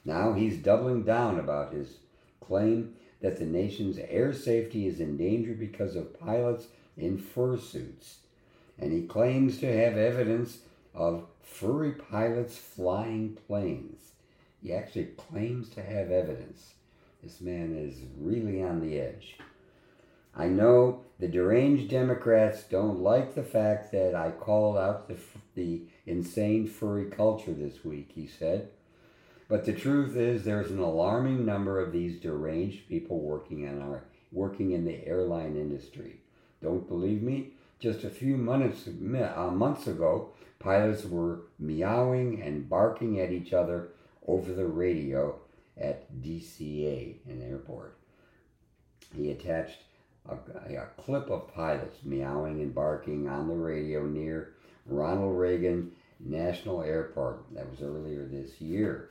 Now he's doubling down about his claim that the nation's air safety is in danger because of pilots in fursuits. And he claims to have evidence of furry pilots flying planes. He actually claims to have evidence. This man is really on the edge. I know the deranged Democrats don't like the fact that I called out the insane furry culture this week, he said. But the truth is there's an alarming number of these deranged people working in the airline industry. Don't believe me? Just a few months ago, pilots were meowing and barking at each other over the radio at DCA, an airport. He attached a clip of pilots meowing and barking on the radio near Ronald Reagan National Airport. That was earlier this year.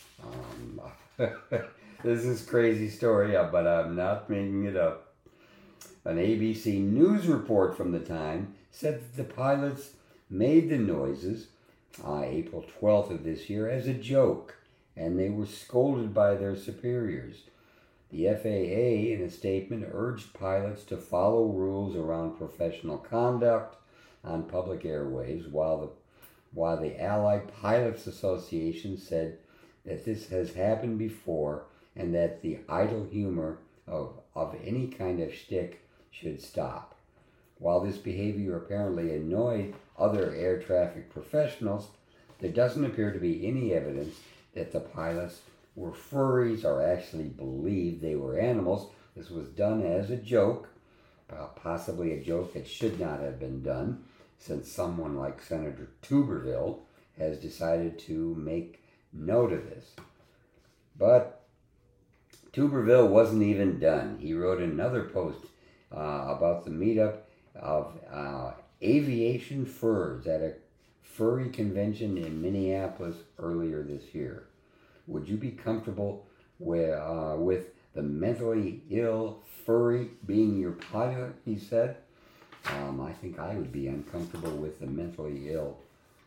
This is a crazy story, but I'm not making it up. An ABC News report from the time said that the pilots made the noises April 12th of this year as a joke, and they were scolded by their superiors. The FAA, in a statement, urged pilots to follow rules around professional conduct on public airwaves, while the Allied Pilots Association said that this has happened before and that the idle humor of any kind of shtick should stop. While this behavior apparently annoyed other air traffic professionals, there doesn't appear to be any evidence that the pilots were furries or actually believed they were animals. This was done as a joke, possibly a joke that should not have been done, since someone like Senator Tuberville has decided to make note of this. But Tuberville wasn't even done. He wrote another post about the meetup of aviation furs at a furry convention in Minneapolis earlier this year. Would you be comfortable with the mentally ill furry being your pilot, he said. I think I would be uncomfortable with the mentally ill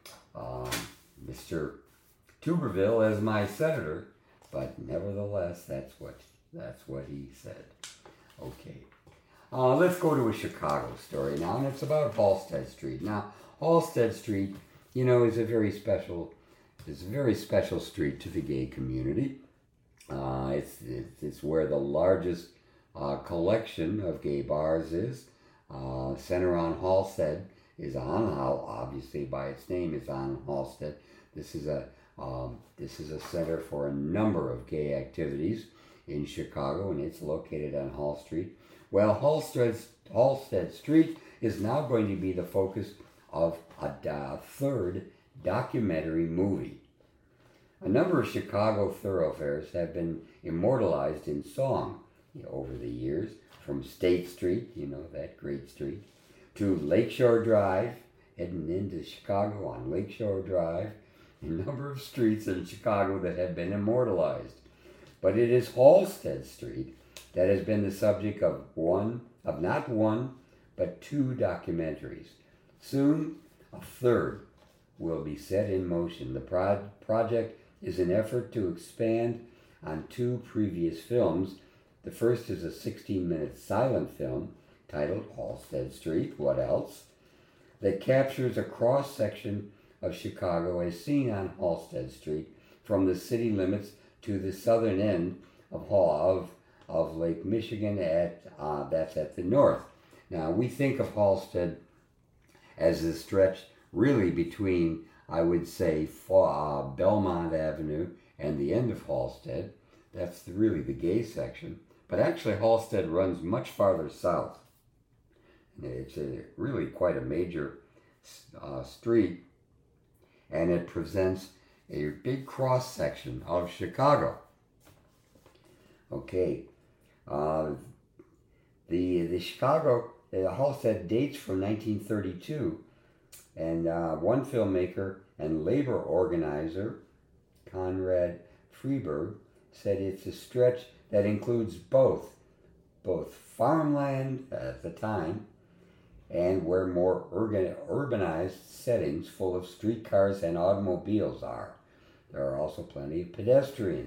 Mr. Tuberville as my senator, but nevertheless, that's what he said. Okay. Let's go to a Chicago story now, and it's about Halsted Street. Now, Halsted Street, is a very special street to the gay community. It's where the largest collection of gay bars is. Center on Halsted is on, obviously by its name, is on Halsted. This is a center for a number of gay activities in Chicago, and it's located on Hall Street. Well, Halsted Street is now going to be the focus of a third documentary movie. A number of Chicago thoroughfares have been immortalized in song over the years, from State Street, that great street, to Lakeshore Drive, heading into Chicago on Lakeshore Drive, a number of streets in Chicago that have been immortalized. But it is Halsted Street that has been the subject of not one, but two documentaries. Soon, a third will be set in motion. The project is an effort to expand on two previous films. The first is a 16-minute silent film titled Halsted Street, What Else?, that captures a cross-section of Chicago as seen on Halsted Street from the city limits to the southern end of Lake Michigan that's at the north. Now, we think of Halsted as the stretch really between, I would say, Belmont Avenue and the end of Halsted. That's really the gay section. But actually, Halsted runs much farther south. It's really quite a major street, and it presents a big cross-section of Chicago. Okay, the Chicago Halsted dates from 1932, and one filmmaker and labor organizer, Conrad Freeberg, said it's a stretch that includes both farmland at the time and where more urbanized settings full of streetcars and automobiles are. There are also plenty of pedestrians